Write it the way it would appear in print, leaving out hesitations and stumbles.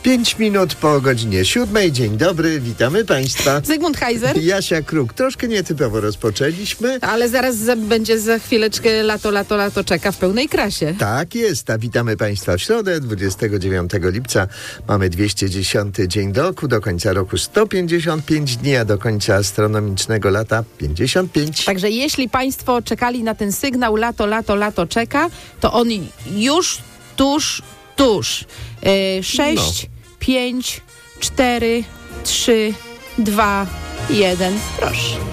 5 minut po godzinie 7. Dzień dobry, witamy Państwa. Zygmunt Heiser. Jasia Kruk. Troszkę nietypowo rozpoczęliśmy. Ale zaraz będzie za chwileczkę lato czeka w pełnej krasie. Tak jest, a witamy Państwa w środę, 29 lipca. Mamy 210 dzień roku, do końca roku 155 dni, a do końca astronomicznego lata 55. Także jeśli Państwo czekali na ten sygnał lato czeka, to on już tuż. 6, 5, 4, 3, 2, 1. Proszę.